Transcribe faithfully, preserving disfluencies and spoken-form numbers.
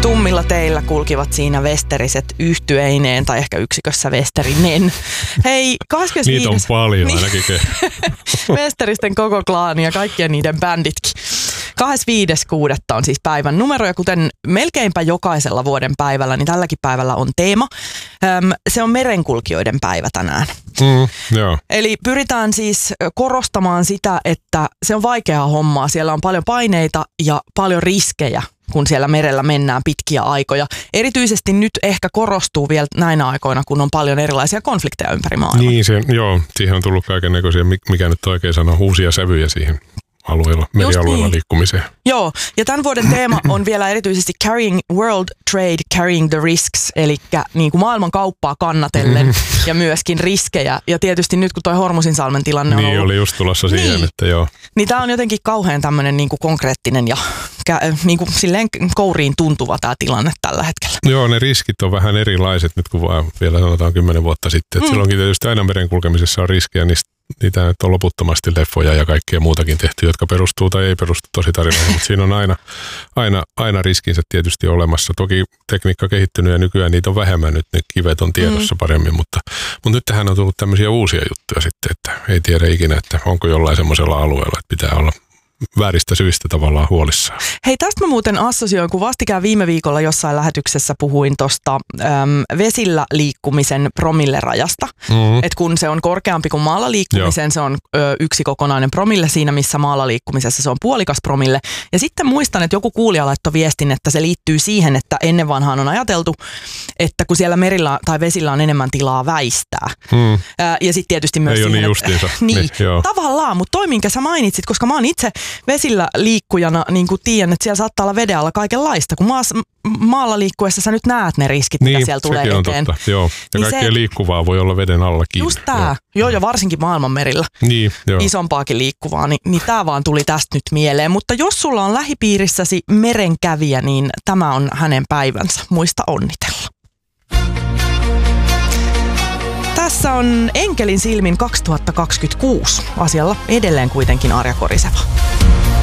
Tummilla teillä kulkivat siinä vesteriset yhtyeineen tai ehkä yksikössä vesterinen. Hei, kahdeskymmenesviides Niitä on paljon niin. ainakin. Vesteristen koko klaani ja kaikkien niiden bänditkin. kahdeskymmenesviides kuudetta on siis päivän numero ja kuten melkeinpä jokaisella vuoden päivällä, niin tälläkin päivällä on teema. Öm, se on merenkulkijoiden päivä tänään. Mm, joo. Eli pyritään siis korostamaan sitä, että se on vaikeaa hommaa. Siellä on paljon paineita ja paljon riskejä, kun siellä merellä mennään pitkiä aikoja. Erityisesti nyt ehkä korostuu vielä näinä aikoina, kun on paljon erilaisia konflikteja ympäri maailmaa. Niin, se, joo. Siihen on tullut kaikennäköisiä, mikä nyt oikein sanoo, uusia sävyjä siihen alueella, merialueella niin. liikkumiseen. Joo, ja tämän vuoden teema on vielä erityisesti Carrying World Trade, Carrying the Risks, eli niin kuin maailman kauppaa kannatellen mm. ja myöskin riskejä. Ja tietysti nyt kun toi Hormuzinsalmen tilanne on niin, ollut... oli just tulossa siihen, niin. että joo. Niin tämä on jotenkin kauhean tämmöinen niin kuin konkreettinen ja niin kuin silleen kouriin tuntuva tämä tilanne tällä hetkellä. Joo, ne riskit on vähän erilaiset nyt kuin vaan vielä sanotaan kymmenen vuotta sitten. Mm. Silloinkin tietysti aina meren kulkemisessa on riskejä, niistä niitä nyt on loputtomasti leffoja ja kaikkea muutakin tehty, jotka perustuu tai ei perustu tositarinaan, mutta siinä on aina, aina, aina riskinsä tietysti olemassa. Toki tekniikka on kehittynyt ja nykyään niitä on vähemmän, nyt ne kivet on tiedossa mm. paremmin, mutta, mutta nyt tähän on tullut tämmöisiä uusia juttuja sitten, että ei tiedä ikinä, että onko jollain semmoisella alueella, että pitää olla vääristä syistä tavallaan huolissaan. Hei, tästä mä muuten assosioin, kun vastikään viime viikolla jossain lähetyksessä puhuin tuosta vesillä liikkumisen promillerajasta. Mm-hmm. Että kun se on korkeampi kuin maalla liikkumisen, Joo. se on ö, yksi kokonainen promille siinä, missä maalla liikkumisessa se on puolikas promille. Ja sitten muistan, että joku kuulija laittoi viestin, että se liittyy siihen, että ennen vanhaan on ajateltu, että kun siellä merillä tai vesillä on enemmän tilaa väistää. Mm. Ö, ja sitten tietysti myös ei siihen, niin justiinsa. niin, niin, tavallaan, mutta toi minkä sä mainitsit, koska mä oon itse vesillä liikkujana niin kuin tiedän, että siellä saattaa olla veden alla kaikenlaista. Kun maas, maalla liikkuessa sä nyt näet ne riskit, niin, mitä siellä tulee eteen. Niin, on totta. Joo. Ja niin kaikkea se, liikkuvaa voi olla veden allakin. Just tää. Joo, joo ja varsinkin maailmanmerillä. Niin, joo. Isompaakin liikkuvaa, niin, niin tää vaan tuli tästä nyt mieleen. Mutta jos sulla on lähipiirissäsi merenkävijä, niin tämä on hänen päivänsä. Muista onnitella. Tässä on Enkelin silmin kaksituhattakaksikymmentäkuusi. Asialla edelleen kuitenkin Arja Koriseva.